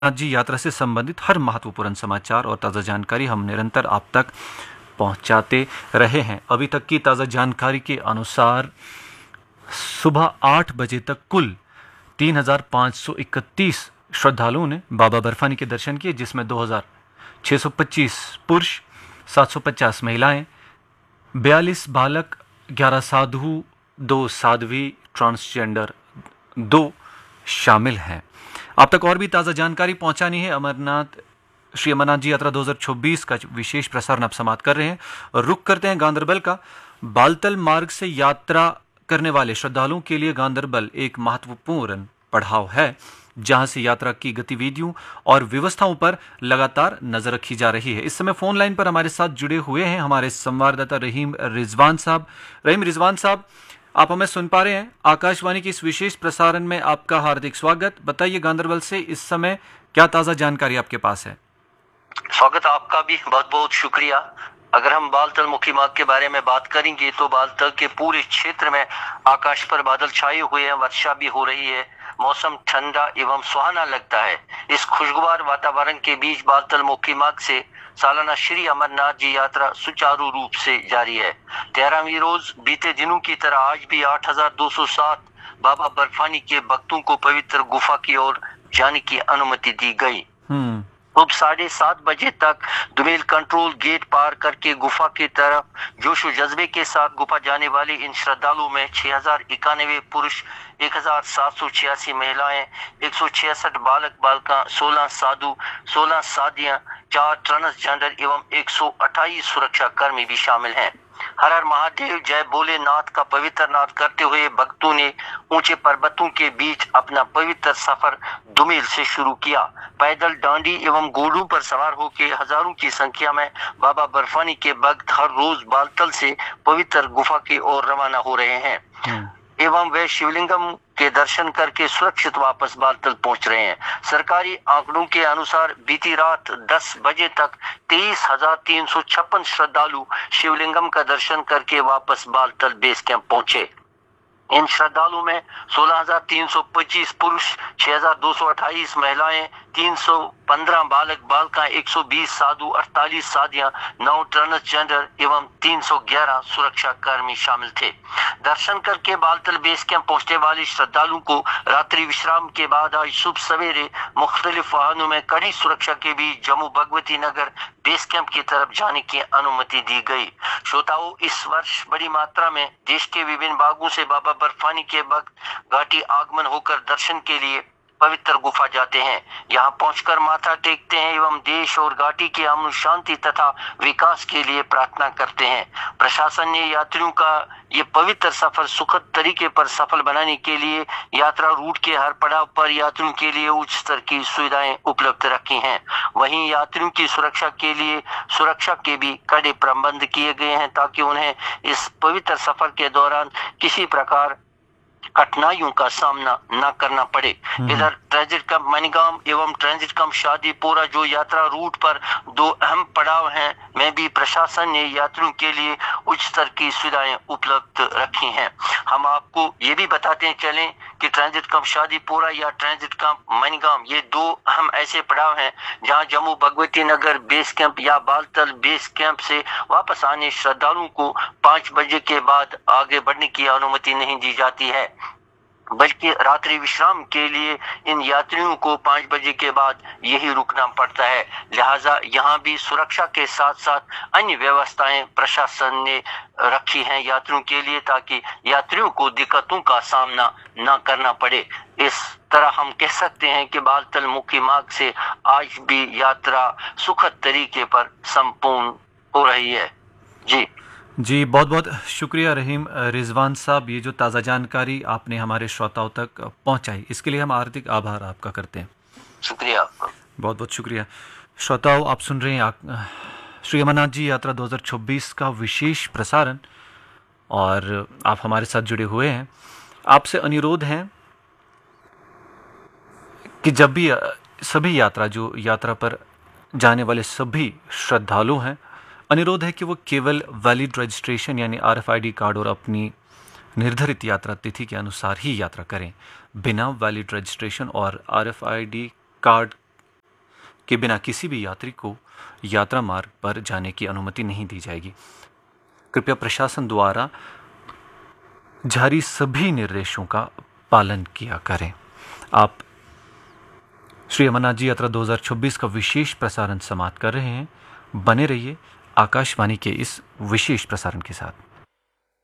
जी यात्रा से संबंधित हर महत्वपूर्ण समाचार और ताज़ा जानकारी हम निरंतर आप तक पहुंचाते रहे हैं। अभी तक की ताज़ा जानकारी के अनुसार सुबह 8 बजे तक कुल 3,531 श्रद्धालुओं ने बाबा बर्फानी के दर्शन किए, जिसमें 2,625 पुरुष, 750 महिलाएं, 42 बालक, 11 साधु, 2 साध्वी, ट्रांसजेंडर 2 शामिल हैं। आप तक और भी ताज़ा जानकारी पहुंचानी है। श्री अमरनाथ जी यात्रा 2024 का विशेष प्रसारण आप समाप्त कर रहे हैं और रुक करते हैं गांधरबल का। बालतल मार्ग से यात्रा करने वाले श्रद्धालुओं के लिए गांधरबल एक महत्वपूर्ण पड़ाव है, जहां से यात्रा की गतिविधियों और व्यवस्थाओं पर लगातार नजर रखी जा रही है। इस समय फोन लाइन पर हमारे साथ जुड़े हुए हैं हमारे संवाददाता रहीम रिजवान साहब। रहीम रिजवान साहब, आप हमें सुन पा रहे हैं? आकाशवाणी की इस विशेष प्रसारण में आपका हार्दिक स्वागत। बताइए गांधरबल से इस समय क्या ताज़ा जानकारी आपके पास है? स्वागत आपका भी, बहुत बहुत शुक्रिया। अगर हम बालतल मुखी मार्ग के बारे में बात करेंगे तो बालतल के पूरे क्षेत्र में आकाश पर बादल छाए हुए हैं, वर्षा भी हो रही है, मौसम ठंडा एवं सुहाना लगता है। इस खुशगवार वातावरण के बीच बालतल मुखी मार्ग से सालाना श्री अमरनाथ जी यात्रा सुचारू रूप से जारी है। 13वीं रोज बीते दिनों की तरह आज भी 8,207 बाबा बर्फानी के भक्तों को पवित्र गुफा की ओर जाने की अनुमति दी गई। सुबह 7:30 बजे तक दुमेल कंट्रोल गेट पार करके गुफा की तरफ जोश व जज्बे के साथ गुफा जाने वाले इन श्रद्धालुओं में 6,091 पुरुष, 1,786 महिलाएं, 166 बालक बालिका, 16 साधु, 16 साधियां, 4 ट्रांसजेंडर एवं 128 सुरक्षा कर्मी भी शामिल हैं। हर हर महादेव, जय भोलेनाथ का पवित्र नाद करते हुए भक्तों ने ऊंचे पर्वतों के बीच अपना पवित्र सफर दुमेल से शुरू किया। पैदल, डांडी एवं घोड़ों पर सवार होकर हजारों की संख्या में बाबा बर्फानी के भक्त हर रोज बालतल से पवित्र गुफा की ओर रवाना हो रहे हैं एवं वे शिवलिंगम के दर्शन करके सुरक्षित वापस बालतल पहुंच रहे हैं। सरकारी आंकड़ों के अनुसार बीती रात 10 बजे तक 23,356 श्रद्धालु शिवलिंगम का दर्शन करके वापस बालतल बेस कैंप पहुंचे। इन श्रद्धालुओं में 16,325 पुरुष, 6,228 महिलाएं, 315 बालक बालिका, 120 साधु, 48 साधियां, 9 ट्रांसजेंडर एवं 311 सुरक्षा कर्मी शामिल थे। दर्शन करके बालतल बेस कैंप पहुंचने वाले श्रद्धालुओं को रात्रि विश्राम के बाद आज सुबह सवेरे मुख्तलिफ वाहनों में कड़ी सुरक्षा के बीच जम्मू भगवती नगर बेस कैंप की तरफ जाने की अनुमति दी गई। श्रोताओं, इस वर्ष बड़ी मात्रा में देश के विभिन्न भागों से बाबा बर्फानी के भक्त घाटी आगमन होकर दर्शन के लिए पवित्र गुफा जाते हैं। यहाँ पहुंचकर माथा टेकते हैं एवं देश और घाटी के अमन शांति तथा विकास के लिए प्रार्थना करते हैं। प्रशासन ने यात्रियों का ये पवित्र सफर सुखद तरीके पर सफल बनाने के लिए यात्रा रूट के हर पड़ाव पर यात्रियों के लिए उच्च स्तर की सुविधाएं उपलब्ध रखी हैं। वहीं यात्रियों की सुरक्षा के लिए सुरक्षा के भी कड़े प्रबंध किए गए हैं ताकि उन्हें इस पवित्र सफर के दौरान किसी प्रकार कठिनाइयों का सामना न करना पड़े। इधर ट्रांजिट कैंप मनीगाम एवं ट्रांजिट कैंप शादीपुरा जो यात्रा रूट पर 2 अहम पड़ाव हैं, में भी प्रशासन ने यात्रियों के लिए उच्च स्तर की सुविधाएं उपलब्ध रखी हैं। हम आपको ये भी बताते चलें कि ट्रांजिट कैंप शादीपुरा या ट्रांजिट कैंप मनीगाम ये 2 अहम ऐसे पड़ाव हैं जहां जम्मू भगवती नगर बेस कैंप या बालतल बेस कैंप से वापस आने श्रद्धालुओं को 5 बजे के बाद आगे बढ़ने की अनुमति नहीं दी जाती है, बल्कि रात्रि विश्राम के लिए इन यात्रियों को 5 बजे के बाद यही रुकना पड़ता है। लिहाजा यहाँ भी सुरक्षा के साथ साथ अन्य व्यवस्थाएं प्रशासन ने रखी हैं यात्रियों के लिए ताकि यात्रियों को दिक्कतों का सामना न करना पड़े। इस तरह हम कह सकते हैं कि बालतल मुखी मार्ग से आज भी यात्रा सुखद तरीके पर संपूर्ण हो रही है। जी, बहुत बहुत शुक्रिया रहीम रिजवान साहब। ये जो ताज़ा जानकारी आपने हमारे श्रोताओं तक पहुंचाई, इसके लिए हम हार्दिक आभार आपका करते हैं। शुक्रिया आपका, बहुत बहुत शुक्रिया। श्रोताओं, आप सुन रहे हैं श्री अमरनाथ जी यात्रा 2024 का विशेष प्रसारण और आप हमारे साथ जुड़े हुए हैं। आपसे अनुरोध है कि जब भी सभी यात्रा पर जाने वाले सभी श्रद्धालु हैं, अनुरोध है कि वो केवल वैलिड रजिस्ट्रेशन यानी RFID कार्ड और अपनी निर्धारित यात्रा तिथि के अनुसार ही यात्रा करें। बिना वैलिड रजिस्ट्रेशन और RFID कार्ड के बिना किसी भी यात्री को यात्रा मार्ग पर जाने की अनुमति नहीं दी जाएगी। कृपया प्रशासन द्वारा जारी सभी निर्देशों का पालन किया करें। आप श्री अमरनाथ जी यात्रा 2026 का विशेष प्रसारण समाप्त कर रहे हैं। बने रहिए आकाशवाणी के इस विशेष प्रसारण के साथ।